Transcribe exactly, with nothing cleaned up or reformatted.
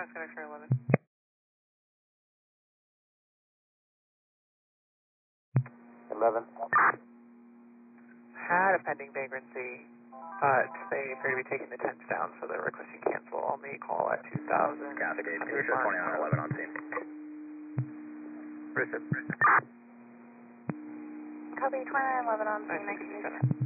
Oscar X-ray eleven. eleven. Had a pending vagrancy, but they appear to be taking the tents down, so they're requesting cancel on the call at two thousand. Copy, Dave. Can you show twenty-nine eleven on scene? Receive. Copy, twenty-nine eleven on scene, nine next sixty-seven.